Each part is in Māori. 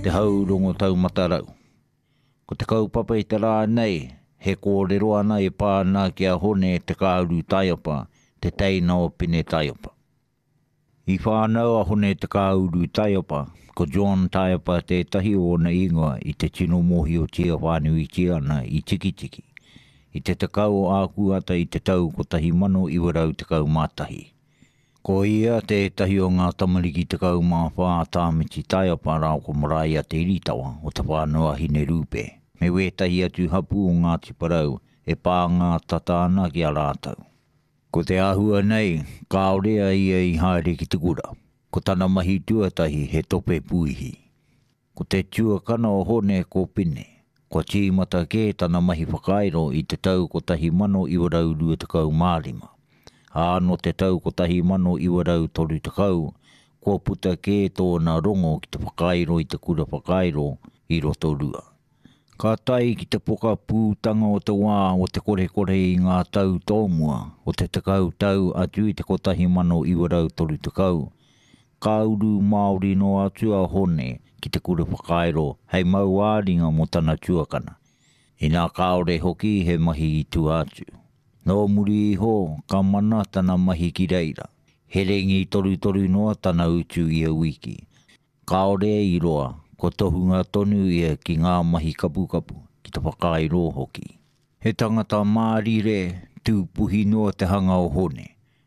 te haurongo tau matarau. Ko te kaupapa i te rā nei, he kōrero ana e pāna ki a hone te kāuru taiapa, te teina o pine taiapa. I whānau a hone te kāuru taiapa, ko John taiapa te tahi o na ingoa i te tino mohi o tia whānui ki ana i tiki tiki. I te kau āku ata i te tau ko tahi mano i warau te kau mātahi. Ko ia te tahi o ngā tamariki te kau mā whā tāmiti taiapa rao ko maraia te iritawa o te whānua hine rūpe. Me wetahi atu hapu o Ngāti Parau e pā ngā tatana ki a rātau. Ko te āhua nei, kāorea ia i haere ki te kura. Ko tana mahi tuatahi he tope puihi. Ko te tuakana o hone ko pine. Ko tīmata ke tana mahi whakairo i te tau ko tahi mano i warau rua te kau mārima. Āno te tau ko tahi mano i warau toru te kau, ko puta ke tōna rongo ki te whakairo i te kura whakairo i roto rua. Ka tai ki te poka pūtanga o te wā o te kore i ngā tau tōmua o te tekau tau atu i te kotahi mano i warau toru te kau. Ka uru Māori no atua hone ki te kura whakairo hei mau āringa mo tana tuakana. I nā kaore hoki he mahi i tu atu. Nō muri iho ka mana tana mahi ki reira. He rengi toru noa tana utu i a wiki. Kaore i roa. Ko tohunga tonu ia ki ngā mahi kapu ki te whakairo hoki. He tangata mārire tūpuhi noa te hanga o hone.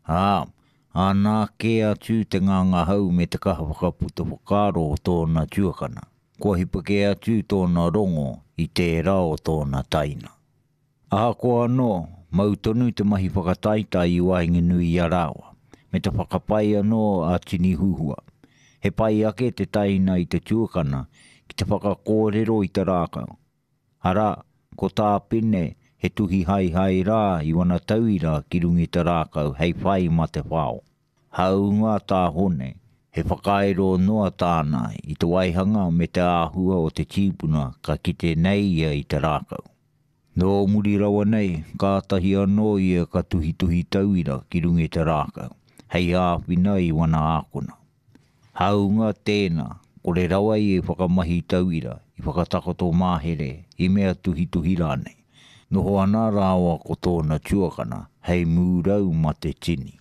Anā ke atu te nganga hau me te kaha whakaputa whakaro o tōna tuakana. Ko hipake atu tōna rongo i te rao tōna taina. Aha ko anō, mau tonu te mahi whakataita i wainga nui a rawa. Me te whakapai anō a tini huhua. He pai ake te taina i te tuakana ki te whakakōrero i te rākau. Hara, ko tā pine he tuhi hai rā i wana tauira ki rungi te rākau hei whai ma te whao. Haunga tā hone, he whakairo noa tāna i te waihanga me te āhua o te tīpuna ka kite nei ia i te rākau. Nō muri rawa nei, ka tahi anō ia ka tuhi tauira ki rungi te rākau. Hei āwhina i wana ākona. Haunga tēnā, kore rawa i e whakamahi tauira, i whakatakoto māhere, i mea tuhi rānei. Noho ana rāwa ko tōna tuakana, hei mūrau ma te tini.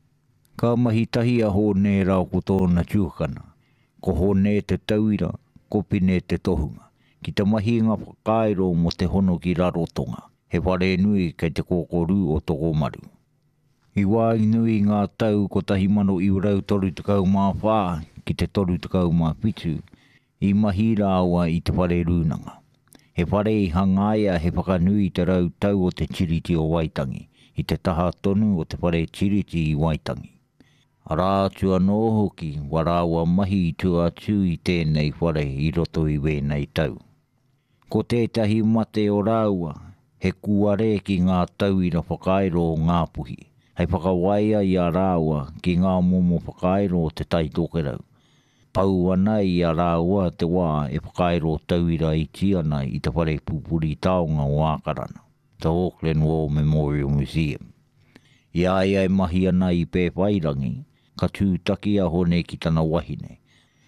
Ka mahi tahi a hone rao ko tōna tuakana, ko hone te tauira, ko pine te tohunga. Ki te mahi ngā whakairo mo te hono ki rarotonga, he whare nui kei te kōkoru o toko maru. I wāi nui ngā tau ko tahi mano i warau toru te kau mā whā ki te toru te kau mā pitu, i mahi rāua i te whare rūnanga. He whare i hangaia he whakanui te rau tau o te tiriti o Waitangi, i te taha tonu o te whare tiriti i Waitangi. Arātua nō hoki warāua mahi i tuatu i tēnei whare i roto i wēnei tau. Ko tētahi mate o rāua, he kuare ki ngā tauira whakairo o ngā puhi. Hei whakawaia i a rāua ki ngā momo whakairo o te taitokerau. Pau ana i a rāua te wā e whakairo tauira i tiana i te whare pupuri taonga o Ākarana, te Auckland War Memorial Museum. I ai mahi ana i Pēwhairangi, ka tūtaki a hone ki tana wahine.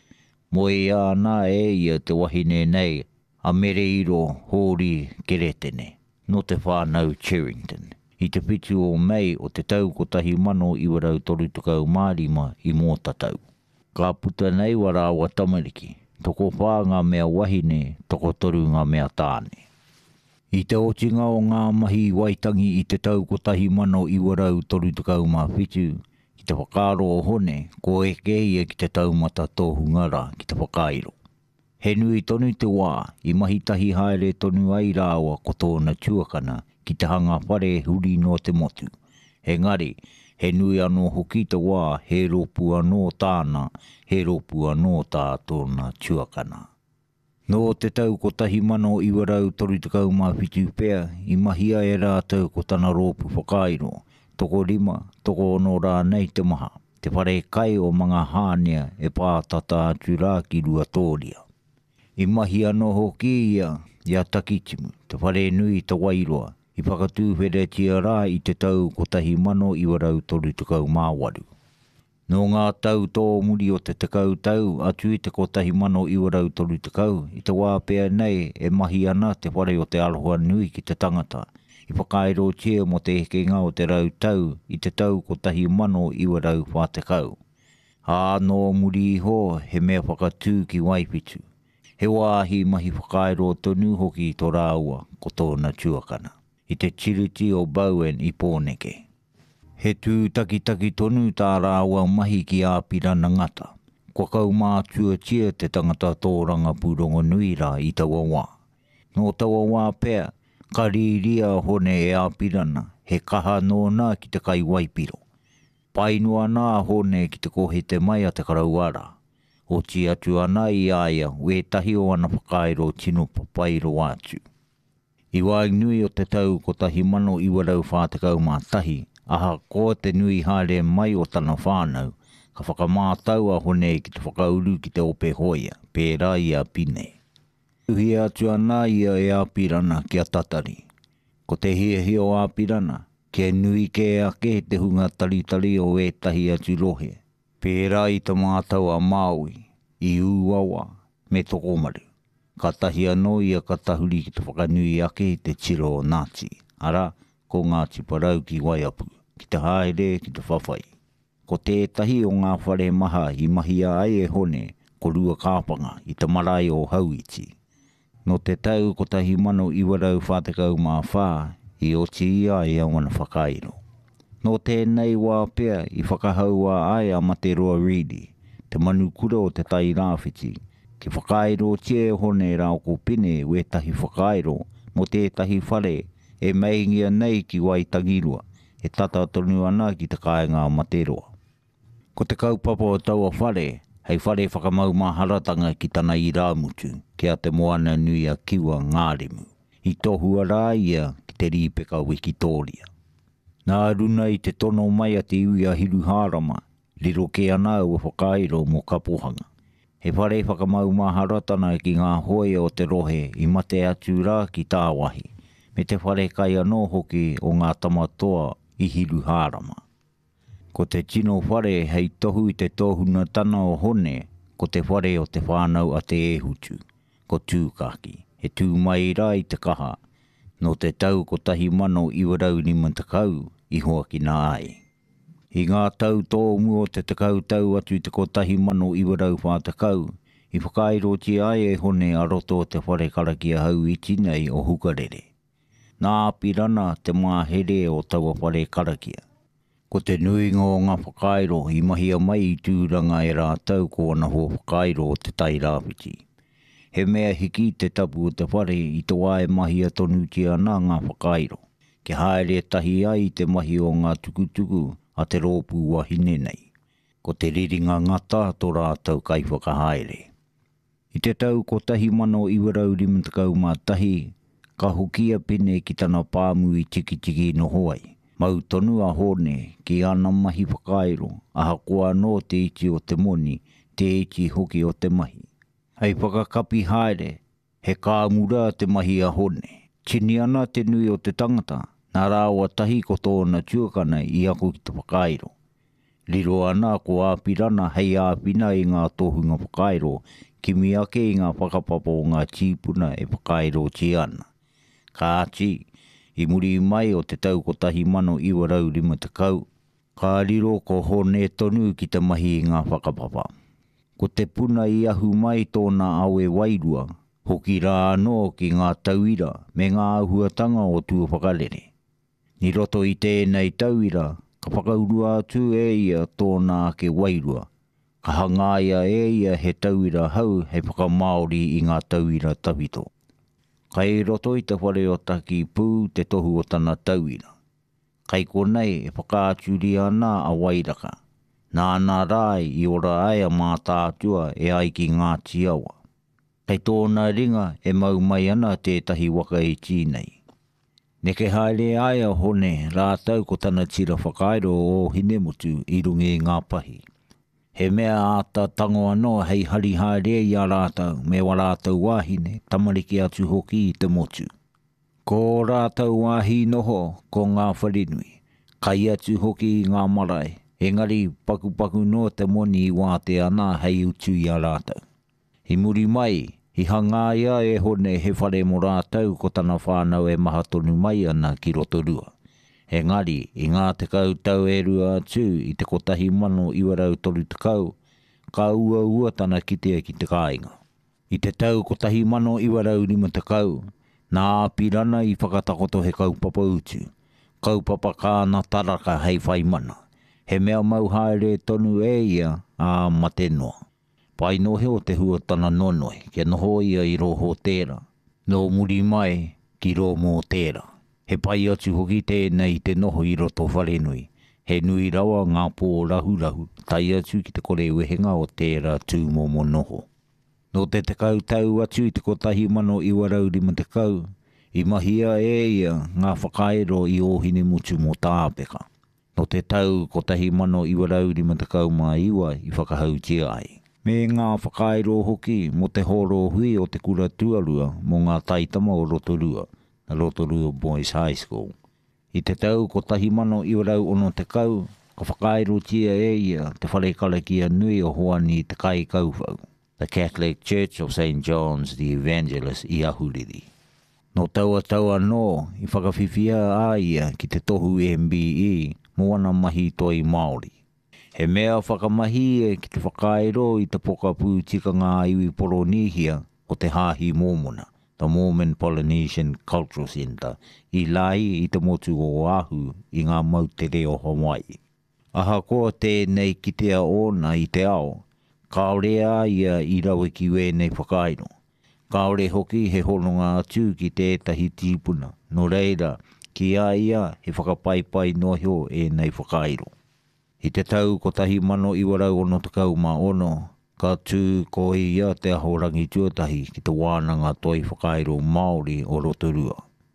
Mo e ana e ia te wahine nei, a mere iro hori keretene, no te whānau Cherrington. I te pitu o Mei o te tau ko tahi mano i warau toru tukau mārima i mōta tau. Ka puta nei warāua tamariki, toko whā ngā mea wahine, toko toru ngā mea tāne. I te otinga o ngā mahi Waitangi i te tau ko tahi mano i warau toru tukau mā whitu, ki te whakaro o hone, ko eke ia ki te taumata tōhungara ki te whakairo. He nui tonu te wā, i mahi tahi haere tonu ai rāua ko tōna tuakana, ki te hanga whare huri no te motu. Engari, he nui anō hoki te wā, he ropu anō tāna, he ropu anō tā tōna tuakana. Nō te tau ko tahi mano i warau toru te kau mā whitu pēr, i mahia e rātau ko tana ropu whakairo, toko rima, toko ono rā nei te maha, te whare kai o mga hānea e pātata atu rā ki rua tōria. I mahi anō hoki ia takitimu, te whare nui te wairoa, i whakatūwhere tia rā i te tau ko tahi mano i warau toru tukau māwaru. No ngā tau tō muri o te tekau tau, atu i te kotahi mano iwarau tolu tekau, i te wā pēr nei e mahi ana te whare o te aloha nui ki te tangata. I whakairo tia mo te hekenga o te rau tau, i te tau kotahi mano iwarau whātekau. Ā no muri iho he mea whakatū ki Waipitu. He wāhi mahi whakairo tonu hoki i tō rāua ko tōna tuakana. I te tiriti o Bowen i Pōneke. He tū taki tonu tā rāua mahi ki āpirana ngata. Kua kau mātua tia te tangata tōranga pūrongo nui rā i taua wā. No taua wā pēr, ka rīria hone e āpirana, he kaha nōna ki te kai Waipiro. Painua nā hone ki te kohe te mai a te karauara. O ti atu ana i aia, we tahi o ana whakairo tino papairo atu. I wai nui o te tau ko tahi mano iwarau whātekau mā tahi, aha ko te nui hare mai o tana whānau, ka whakamātau a hone ki te whakauru ki te ope hoia, pērā i a pine. Uhi atu ana ia e āpirana ki a tatari. Ko te hia o āpirana, ke nui ke ake te hunga talitali o e tahi atu rohe. Pērā i te mātau a Maui, i Uawa, me Tokomaru. Ka tahi anō ia ka tahuri ki te whakanui ake i te tiro o Ngāti. Ara, ko Ngāti Parau ki Waiapu, ki te haere ki te whawhai. Ko tētahi o ngā whare maha i mahi a ai e hone, ko rua kāpanga i te marae o Hauiti. No te tau ko tahi mano iwarau whātekau mā whā, i oti ia e awana whakairo. No tēnei wā pēr i whakahau a ai a Materoa Ridi, te manu kura o te tai rāwhiti, ki whakairo tie hone rao ko pine we tahi whakairo mo tētahi whare e meingia nei ki Waitangirua, e tata tonu ana ki te kāinga Materoa. Ko te kaupapa o taua whare, hei whare whakamau maharatanga ki tana i rāmutu, kia te moana nui a kiwa ngāremu. I tohua rā ia ki te rīpeka Wikitoria. Nā runa i te tono mai a te iwi a hiru hārama, riro ke ana ua whakairo mo kapohanga. He whare whakamau maharatana ki ngā hoe o te rohe i mate atu rā ki tāwahi, me te whare kai anō hoki o ngā tamatoa i hiru hārama. Ko te tino whare hei tohu i te tohuna tana o hone, ko te whare o te whānau a te ehutu, ko tūkaki, he tū mai rā i te kaha, no te tau ko tahi mano iwarau ni mantakau i hoa ki nā ai. I ngā tau tō mua o te tekau tau atu i te kotahi mano iwarau whātakau, i whakairo ti ai e hone a roto te whare karakia hau i tinei o Hukarere. Nā apirana te māhere o taua whare karakia. Ko te nuinga o ngā whakairo i mahia mai i tūranga e rātau ko ana ho whakairo o te tai rāwhiti. He mea hiki te tapu o te whare i te wae mahia tonu ti ana ngā whakairo. Ke haere tahi ai te mahi o ngā tukutuku a te rōpū wahine nei. Ko te riringa ngata tō rātau kai whakahaere. I te tau ko tahi mano iwarau rimantakau mā tahi, ka hokia pine ki tana pāmu i tiki no hoai. Mau tonu a hone ki ana mahi whakairo, aha koa no te iti o te moni, te iti hoki o te mahi. Hei whakakapi haere, he kāmura te mahi a hone. Tini ana te nui o te tangata, nā rāua tahi ko tōna tuakana i ako ki te whakairo. Riro ana ko āpirana hei āpina i ngā tohunga whakairo, ki mi ake i ngā whakapapa o ngā tīpuna e whakairo ti ana. Ka ati, i muri mai o te tau ko tahi mano iwarau rimatakau, ka riro ko hone tonu ki te mahi i ngā whakapapa. Ko te puna i ahu mai tōna awe wairua, hoki rā anō ki ngā tauira me ngā ahuatanga o tū whakarere. Ni roto i tēnei tauira, ka whakaurua atu e ia tōna ake wairua, ka hangaia e ia he tauira hau hei whakamaori i ngā tauira tawito. Kai roto i te whare o taki pū te tohu o tana tauira. Kai konei e whakaaturi ana a wairaka. Nāna rai i ora ai a mātātua e ai ki ngā tiawa. Kai tōna ringa e mau mai ana tētahi waka i tīnei. Neke haere ai a hone rātau ko tana tira whakairo o Hinemotu i rungi ngā pahi. He mea āta tango anō hei hari haere i a rātau me wa rātau wāhine tamariki atu hoki i te motu. Ko rātau wāhi noho ko ngā wharinui, kai atu hoki i ngā marae, Engari paku no te moni I wāte ana hei utu I a rātau. Hi muri mai, hi hanga ia e hone he whare mo rātau ko tana whānau e maha tonu mai ana ki Rotorua. Engari, I ngā te tau e rua atu I te kotahi mano iwarau tolu tekau, ka ua tana kitea ki te kāinga. I te tau kotahi mano iwarau 5 tekau, nā pirana I whakatakoto he kaupapa utu. Kaupapa kāna taraka hei whaimana. He mea mau haere tonu e ia a matenoa. Pai no he o te huatana nonoi, kia noho ia I roho tēra. No muri mai ki ro mō tēra. He pai atu hoki tēnei te noho I roto wharenui. He nui rawa ngā pō rahu, tai atu ki te kore wehenga o tēra tū momo noho. No te tekau tau atu I te kotahi mano iwarau 5 tekau, I mahia e ia ngā whakaero I ohine mutu mō tāpeka. No te tau kotahi mano iwarau 5 tekau mā iwa I whakahautia ai. Me ngā whakaero hoki mo te horo hui o te kura tuarua mo ngā taitama o Rotorua, na Rotorua Boys High School. I te tau kotahi mano iwarau 6 tekau, ka whakaero tia e ia te wharekarakia nui o hoani te kai kauwhau, the Catholic Church of St. John's the Evangelist I Ahuriri. No taua no I whakawhiwhia a ia ki te tohu MBE mo ana mahi toi Māori. He mea whakamahi e ki te whakaero I te pokapū tika ngā iwi Poronihia o te Hāhi Mōmona, the Mormon Polynesian Cultural Centre, I lai I te motu o Ahu I ngā maute reo Hawaii. Aha koa tēnei kitea ona I te ao, kaorea ia I rawe ki wēnei whakaero. Kaore hoki he hononga atu ki tētahi tīpuna, no reira ki a ia he whakapaipai nohio e nei whakaero. I te tau kotahi mano iwarau 6 tekau mā ono, ka tū ko ia te ahorangi tuatahi ki te wānanga toi whakaero Māori o Rotorua.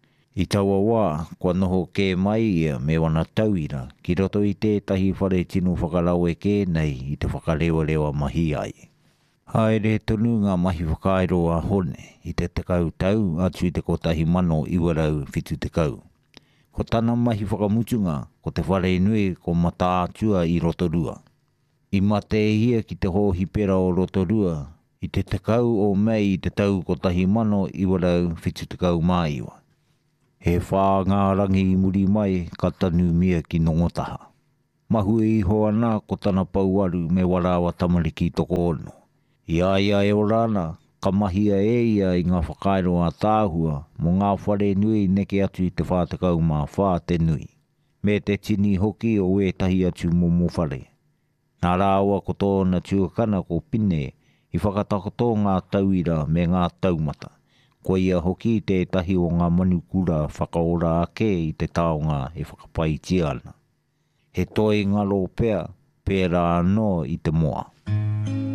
I taua wā, kua noho ke mai ia me wana tauira ki roto I tētahi whare tinu whakarawe ke nei I te whakarewa mahi ai. Haere tonu ngā mahi whakaero a hone I te tekau tau atu I te kotahi mano iwarau 7 tekau. Ko tana mahi whakamutunga ko te whare nui ko mata atua I Rotorua. I mate hia ki te hohi pera o Rotorua, I te tekau o mei I te tau kotahi mano iwarau 7 tekau māiwa. He whā ngā rangi I muri mai ka tanu mia ki nongotaha. Mahu e iho ana ko tana pauaru me warawa tamariki toko ono. I aia e orana, ka mahia e ia I ngā whakaero a tāhua mo ngā whare nui neke atu I te whātekau mā whā te nui. Me te tini hoki o etahi atu momo whare. Nā rāua ko tōna tuakana ko pine I whakatakoto ngā tauira me ngā taumata. Ko ia hoki tētahi o ngā manukura whakaora ake I te taonga e whakapaitia ana. He toi ngalo pēra anō I te moa.